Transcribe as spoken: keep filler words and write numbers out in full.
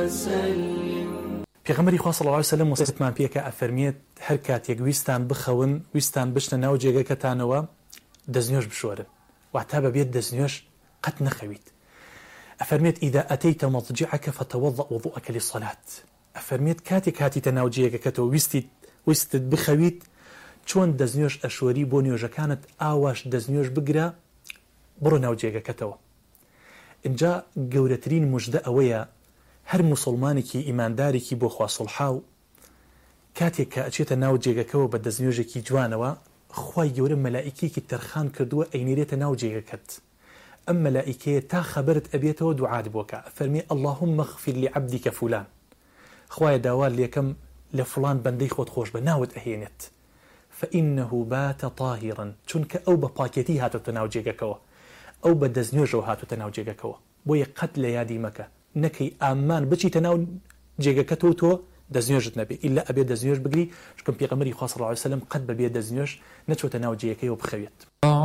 پێغەمبەری خوا صلی الله علیه و سلم وصیەتمان پێکە ئەفەرمێت هەر کاتێک ویستان بخەون ویستان بشنە ناو جێگەکەتانەوە دەستنوێژ بشۆرن واتە بەبێت دەستنوێژ قەت نەخەویت. ئەفەرمێت ئیدا ئەتەیتە مەضجعەکە فتەوەضە وضوءەکە للصەلات. ئەفەرمێت کاتێک هاتیتە ناو جێگەکەتەوە ویستیت ویستت بخەویت چۆن دەستنوێژ ئەشۆری بۆ نوێژەکانت ئاواش دەستنوێژ بگرە بڕۆ ناو جێگەکەتەوە. اینجا گەورەترین موژدە ئەوەیە هەر موسڵمانێکی ئیماندارێکی بۆ خوا سڵحاو کاتێک کە ئەچێتە ناو جێگەکەەوە بە دەستنوێژێکی جوانەوە خوای گەورە مەلائیکێکی تەرخان کردووە ئەینێرێتە ناو جێگەکەت. ئەم مەلائیکەیە تا خەبەرت ئەبێتەوە دوعات بۆکە فەرمی اللهم اغفر لعبدك فلان، خوایە داوار لێکەم لە فڵان بەندەی خۆت خۆش بە ناوت ئەهێنێت فإنه بات طاهرا، چونکە ئەو بە پاکێتی هاتوتە ناو جێگەکەوە، ئەو بە دەستنوێژەوە هاتوتە ناو جێگەکەوە. بۆیە قەت لە یادی مەکە نەکەی ئامان بچیتە ناو جێگەکەتەوە تۆ دەستنوێژت نەبێ ئیلا ئەبێ دەستنوێژ بگری، چونکە پێغەمبەری خوا صلی الله علیه و سلم قەت بەبێ دەستنوێژ نەچۆتە ناو جێگەکەیەوە بخەوێت.